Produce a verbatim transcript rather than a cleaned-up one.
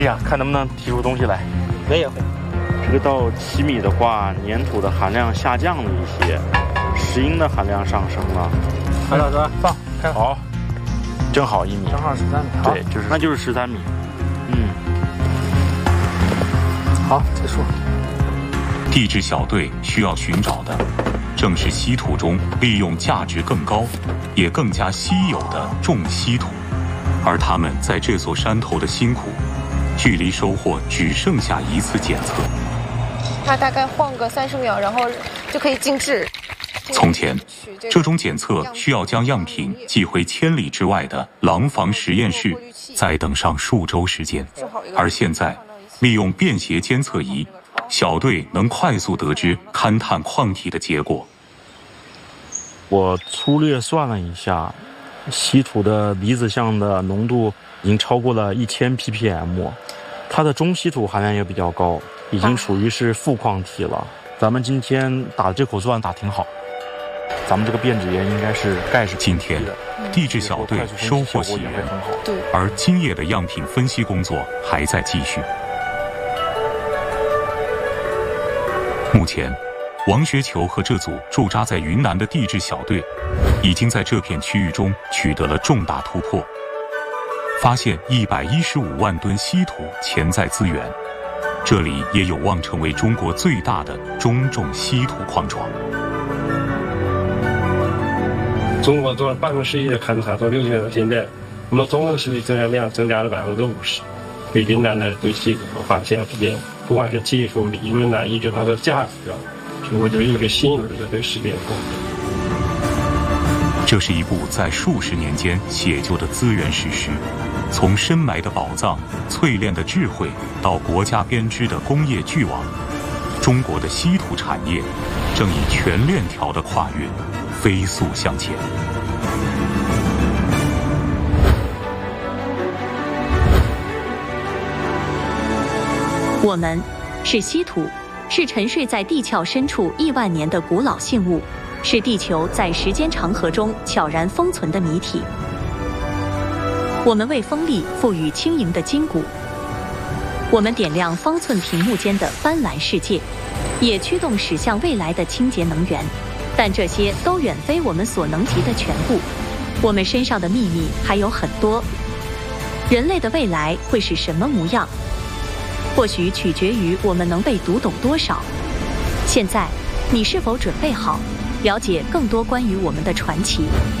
哎呀，看能不能提出东西来。 没有。 这个到七米的话，粘土的含量下降了一些，石英的含量上升了。 韩老师，放开好，正好一米， 正好十三米。 对，就是那就是十三米。嗯， 好，结束。 地质小队需要寻找的，正是稀土中利用价值更高，也更加稀有的重稀土，而他们在这座山头的辛苦，距离收获只剩下一次检测。 它大概晃个三十秒，然后就可以静置。 从前，这种检测需要将样品寄回千里之外的廊坊实验室，再等上数周时间。而现在，利用便携监测仪，小队能快速得知勘探矿体的结果。 我粗略算了一下，稀土的离子相的浓度已经超过了一千 P P M， 它的中稀土含量也比较高，已经属于是富矿体了。咱们今天打这口算打挺好，咱们这个变质岩应该是钙是今天地质小队收获喜悦，而今夜的样品分析工作还在继续。目前，王学球和这组驻扎在云南的地质小队，已经在这片区域中取得了重大突破，发现一百一十五万吨稀土潜在资源，这里也有望成为中国最大的中重稀土矿床。 中国做了半个世纪的勘探，到六千到现在，我们总的实力增加量增加了百分之五十，对云南的对稀土的发现这边，不管是技术理论啊，以及它的价值啊，所以我就有个新颖的对识别工作。 这是一部在数十年间写就的资源史诗，从深埋的宝藏、淬炼的智慧，到国家编织的工业巨网，中国的稀土产业正以全链条的跨越飞速向前。 我们是稀土，是沉睡在地壳深处亿万年的古老信物，是地球在时间长河中悄然封存的谜题。我们为风力赋予轻盈的筋骨，我们点亮方寸屏幕间的斑斓世界，也驱动驶向未来的清洁能源。但这些都远非我们所能及的全部。我们身上的秘密还有很多。人类的未来会是什么模样？或许取决于我们能被读懂多少。现在，你是否准备好了解更多关于我们的传奇？